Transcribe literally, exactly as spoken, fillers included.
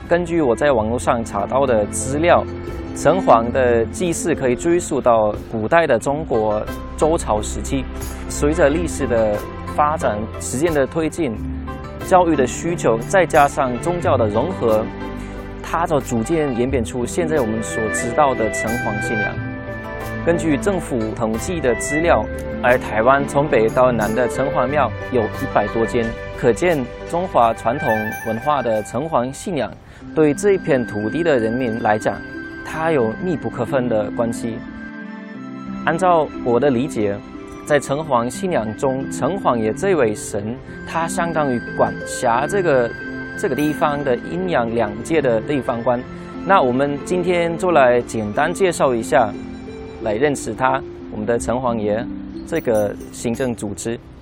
根据我在网络上查到的资料，城隍的祭祀可以追溯到古代的中国周朝时期。随着历史的发展、时间的推进、教育的需求，再加上宗教的融合，它就逐渐演变出现在我们所知道的城隍信仰。根据政府统计的资料，而台湾从北到南的城隍庙有一百多间，可见中华传统文化的城隍信仰对这一片土地的人民来讲，它有密不可分的关系。按照我的理解，在城隍信仰中，城隍爷这位神，他相当于管辖这个这个地方的阴阳两界的地方官。那我们今天就来简单介绍一下，来认识他，我们的城隍爷这个行政组织。